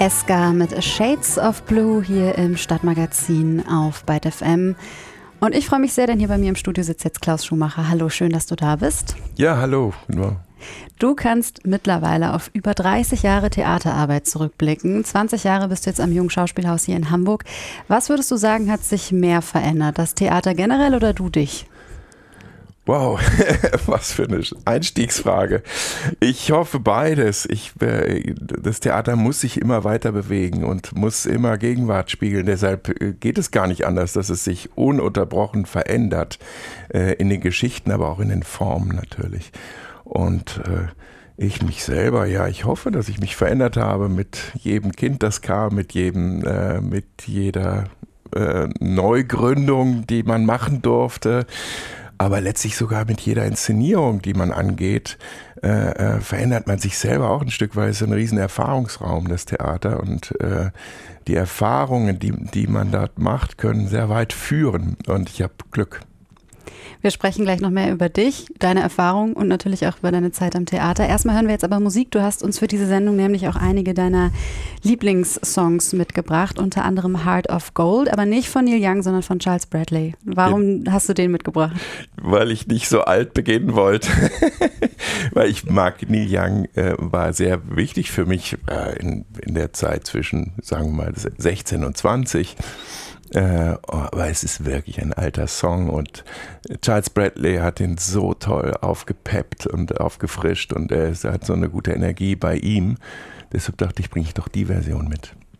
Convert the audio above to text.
Eska mit Shades of Blue hier im Stadtmagazin auf Byte FM. Und ich freue mich sehr, denn hier bei mir im Studio sitzt jetzt Klaus Schumacher. Hallo, schön, dass du da bist. Ja, hallo. Du kannst mittlerweile auf über 30 Jahre Theaterarbeit zurückblicken. 20 Jahre bist du jetzt am Jungen Schauspielhaus hier in Hamburg. Was würdest du sagen, hat sich mehr verändert? Das Theater generell oder du dich? Wow, was für eine Einstiegsfrage. Ich hoffe beides. Das Theater muss sich immer weiter bewegen und muss immer Gegenwart spiegeln. Deshalb geht es gar nicht anders, dass es sich ununterbrochen verändert. In den Geschichten, aber auch in den Formen natürlich. Und ich mich selber, ja, ich hoffe, dass ich mich verändert habe mit jedem Kind, das kam, mit jeder Neugründung, die man machen durfte. Aber letztlich sogar mit jeder Inszenierung, die man angeht, verändert man sich selber auch ein Stück weit. Es ist ein riesen Erfahrungsraum, das Theater. Und die Erfahrungen, die man dort macht, können sehr weit führen. Und ich habe Glück. Wir sprechen gleich noch mehr über dich, deine Erfahrung und natürlich auch über deine Zeit am Theater. Erstmal hören wir jetzt aber Musik. Du hast uns für diese Sendung nämlich auch einige deiner Lieblingssongs mitgebracht, unter anderem Heart of Gold, aber nicht von Neil Young, sondern von Charles Bradley. Warum hast du den mitgebracht? Weil ich nicht so alt beginnen wollte. Weil ich mag Neil Young, war sehr wichtig für mich in der Zeit zwischen, sagen wir mal, 16 und 20. Aber es ist wirklich ein alter Song und Charles Bradley hat ihn so toll aufgepeppt und aufgefrischt und er hat so eine gute Energie bei ihm. Deshalb dachte ich, bringe ich doch die Version mit.